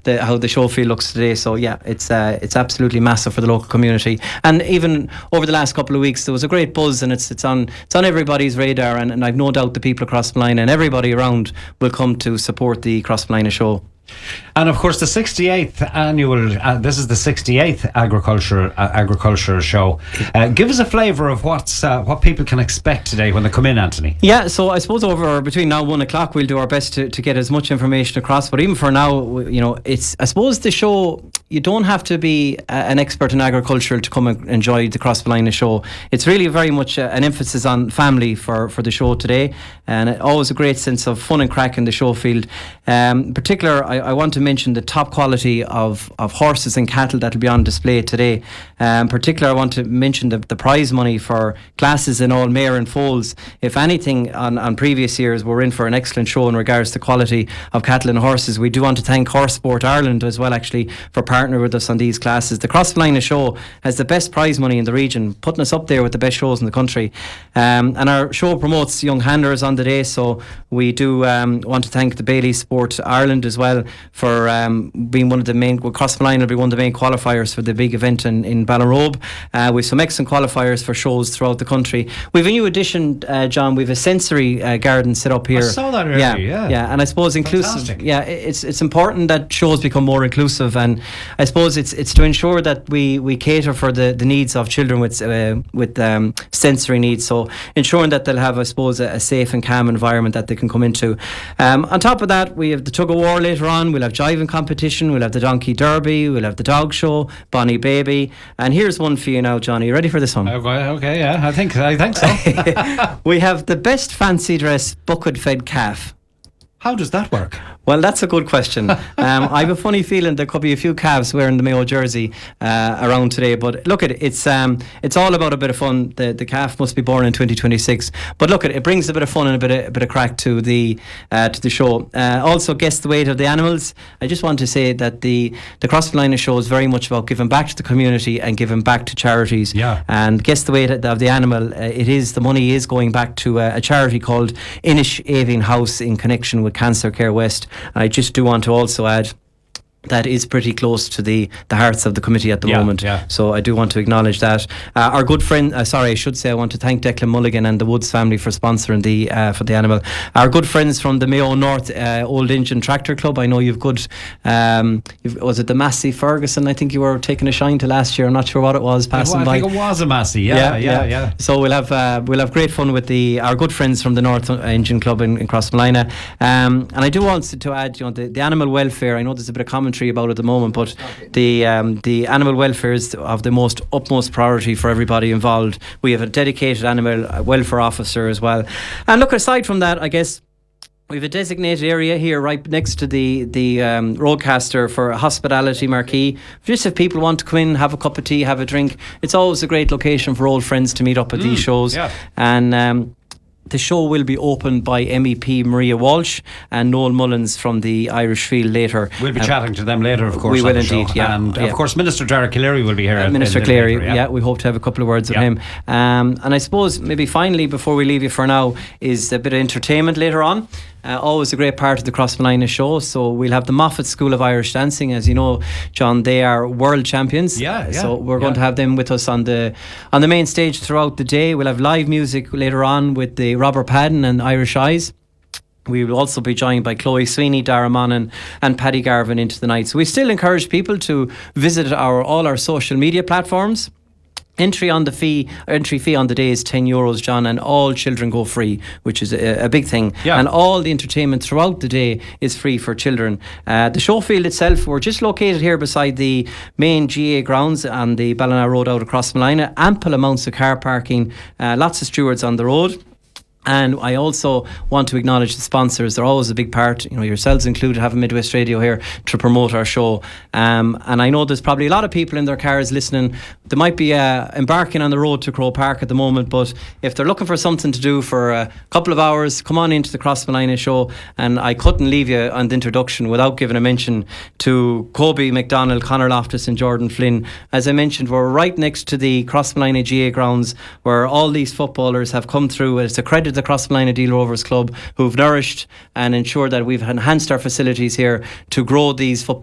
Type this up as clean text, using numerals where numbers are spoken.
how the show field looks today. So yeah, it's absolutely massive for the local community. And even over the last couple of weeks, there was a great buzz, and it's on everybody's radar. And I've no doubt the people across Ballina and everybody around will come to support the Cross Ballina show. And of course the 68th annual this is the 68th agriculture show. Give us a flavour of what people can expect today when they come in, Anthony. Yeah, so I suppose over between now and 1 o'clock we'll do our best to get as much information across, but even for now, it's, I suppose, the show, you don't have to be an expert in agriculture to come and enjoy the Cross Ballina show. It's really very much an emphasis on family for the show today, and always a great sense of fun and crack in the show field. In particular, I want to mention the top quality of horses and cattle that will be on display today. In particular, I want to mention the prize money for classes in all mare and foals. If anything, on previous years, we're in for an excellent show in regards to quality of cattle and horses. We do want to thank Horse Sport Ireland as well, actually, for partnering with us on these classes. The Cross Ballina show has the best prize money in the region, putting us up there with the best shows in the country. And our show promotes young handlers on the day, so we do want to thank the Bailey Sport Ireland as well for being one of the main. Cross Ballina will be one of the main qualifiers for the big event in Ballarobe. We've some excellent qualifiers for shows throughout the country. We've a new addition, John. We've a sensory garden set up here. I saw that earlier. Yeah, and I suppose inclusive. Fantastic. Yeah, it's important that shows become more inclusive, and I suppose it's to ensure that we cater for the needs of children with sensory needs. So ensuring that they'll have, I suppose, a safe and calm environment that they can come into. On top of that, we have the tug of war later on. We'll have jiving competition. We'll have the donkey derby. We'll have the dog show, Bonnie Baby. And here's one for you now, Johnny. You ready for this one? Okay, yeah, I think so. We have the best fancy dress bucket-fed calf. How does that work? Well, that's a good question. I have a funny feeling there could be a few calves wearing the Mayo jersey around today. But look, it's all about a bit of fun. The calf must be born in 2026. But look, it brings a bit of fun and a bit of crack to the show. Also, guess the weight of the animals. I just want to say that the Cross Ballina show is very much about giving back to the community and giving back to charities. Yeah. And guess the weight of the animal. The money is going back to a charity called Inish Avian House in connection with Cancer Care West. I just do want to also add that is pretty close to the hearts of the committee at the moment. Yeah. So I do want to acknowledge that. Our good friend, I want to thank Declan Mulligan and the Woods family for sponsoring for the animal. Our good friends from the Mayo North Old Engine Tractor Club. I know you've good. Was it the Massey Ferguson? I think you were taking a shine to last year. I'm not sure what it was passing by. I think it was a Massey. Yeah. So we'll have great fun with our good friends from the North Engine Club in Cross Ballina. And I do want to add, the animal welfare. I know there's a bit of commentary about at the moment, but the animal welfare is of the utmost priority for everybody involved. We have a dedicated animal welfare officer as well. And look, aside from that, I guess we have a designated area here right next to the roadcaster for a hospitality marquee. Just if people want to come in, have a cup of tea, have a drink, it's always a great location for old friends to meet up at these shows. Yeah. And the show will be opened by MEP Maria Walsh and Noel Mullins from the Irish Field later. We'll be chatting to them later, of course. We will indeed, yeah. And of course, Minister Derek Cleary will be here. Minister Cleary, we hope to have a couple of words with him. And I suppose maybe finally, before we leave you for now, is a bit of entertainment later on. Always a great part of the Cross Ballina show. So we'll have the Moffat School of Irish Dancing. As you know, John, they are world champions. So we're going to have them with us on the main stage throughout the day. We'll have live music later on with the Robert Padden and Irish Eyes. We will also be joined by Chloe Sweeney, Dara Monaghan and Paddy Garvin into the night. So we still encourage people to visit all our social media platforms. Entry fee on the day is €10, John, and all children go free, which is a big thing. Yeah. And all the entertainment throughout the day is free for children. The show field itself, we're just located here beside the main GA grounds on the Ballina Road out across Ballina. Ample amounts of car parking, lots of stewards on the road. And I also want to acknowledge the sponsors. They're always a big part, yourselves included, having Midwest Radio here to promote our show. And I know there's probably a lot of people in their cars listening. They might be embarking on the road to Crow Park at the moment, but if they're looking for something to do for a couple of hours, come on into the Cross Ballina show. And I couldn't leave you on the introduction without giving a mention to Kobe McDonald, Conor Loftus and Jordan Flynn. As I mentioned, we're right next to the Cross Ballina GA grounds where all these footballers have come through. It's a credit the Cross Ballina Deal Rovers Club, who've nourished and ensured that we've enhanced our facilities here to grow these football